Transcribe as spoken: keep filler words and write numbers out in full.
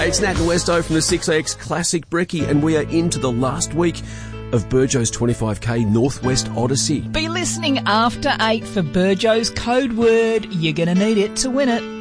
Hey, it's Nat and Westo from the six A X Classic Brekkie, and we are into the last week of Burjo's twenty-five K Northwest Odyssey. Be listening after eight for Burjo's code word. You're going to need it to win it.